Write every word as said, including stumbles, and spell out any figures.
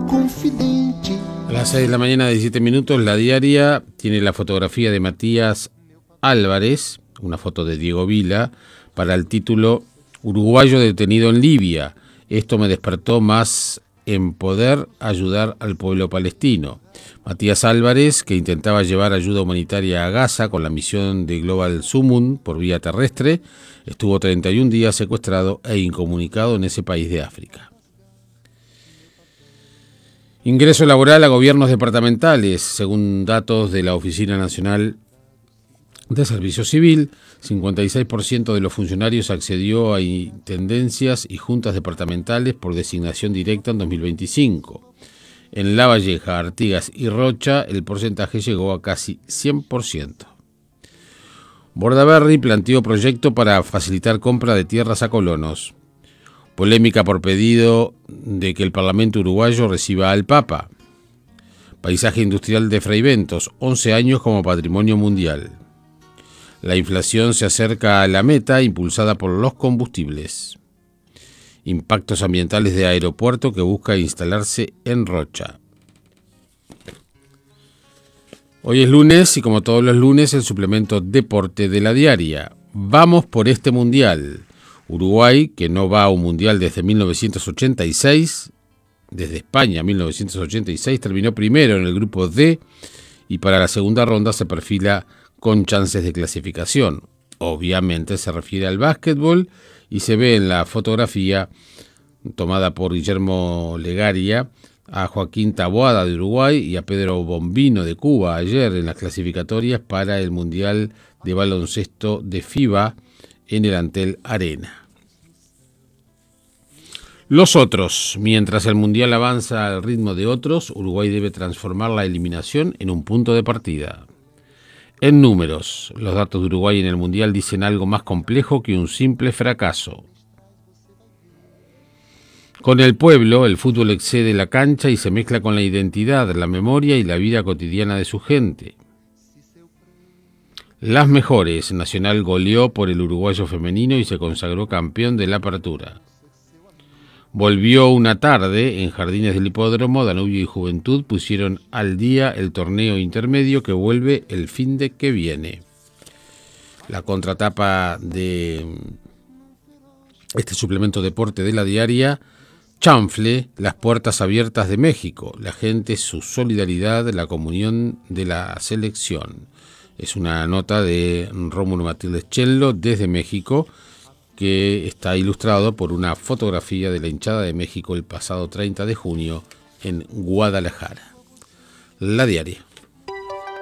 confidente. A las seis de la mañana, diecisiete minutos, La Diaria tiene la fotografía de Matías Álvarez, una foto de Diego Vila, para el título Uruguayo detenido en Libia. Esto me despertó más en poder ayudar al pueblo palestino. Matías Álvarez, que intentaba llevar ayuda humanitaria a Gaza con la misión de Global Summum por vía terrestre, estuvo treinta y un días secuestrado e incomunicado en ese país de África. Ingreso laboral a gobiernos departamentales. Según datos de la Oficina Nacional de Servicio Civil, cincuenta y seis por ciento de los funcionarios accedió a intendencias y juntas departamentales por designación directa en dos mil veinticinco. En La Valleja, Artigas y Rocha, el porcentaje llegó a casi cien por ciento. Bordaberry planteó proyecto para facilitar compra de tierras a colonos. Polémica por pedido de que el Parlamento uruguayo reciba al Papa. Paisaje industrial de Fraiventos, once años como patrimonio mundial. La inflación se acerca a la meta impulsada por los combustibles. Impactos ambientales de aeropuerto que busca instalarse en Rocha. Hoy es lunes y como todos los lunes el suplemento Deporte de La Diaria. Vamos por este mundial. Uruguay, que no va a un mundial desde mil novecientos ochenta y seis, desde España mil novecientos ochenta y seis, terminó primero en el grupo D y para la segunda ronda se perfila con chances de clasificación. Obviamente se refiere al básquetbol y se ve en la fotografía tomada por Guillermo Legaria a Joaquín Taboada de Uruguay y a Pedro Bombino de Cuba ayer en las clasificatorias para el Mundial de Baloncesto de FIBA en el Antel Arena. Los otros. Mientras el Mundial avanza al ritmo de otros, Uruguay debe transformar la eliminación en un punto de partida. En números, los datos de Uruguay en el Mundial dicen algo más complejo que un simple fracaso. Con el pueblo, el fútbol excede la cancha y se mezcla con la identidad, la memoria y la vida cotidiana de su gente. Las mejores, Nacional goleó por el uruguayo femenino y se consagró campeón de la apertura. Volvió una tarde, en Jardines del Hipódromo, Danubio y Juventud pusieron al día el torneo intermedio que vuelve el fin de que viene. La contratapa de este suplemento Deporte de La Diaria, chanfle, las puertas abiertas de México, la gente, su solidaridad, la comunión de la selección. Es una nota de Rómulo Matilde Chello desde México, que está ilustrado por una fotografía de la hinchada de México el pasado treinta de junio en Guadalajara. La Diaria.